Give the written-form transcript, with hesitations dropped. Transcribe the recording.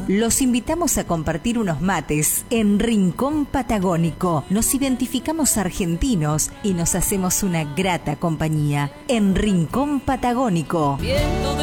Los invitamos a compartir unos mates en Rincón Patagónico. Nos identificamos argentinos y nos hacemos una grata compañía en Rincón Patagónico.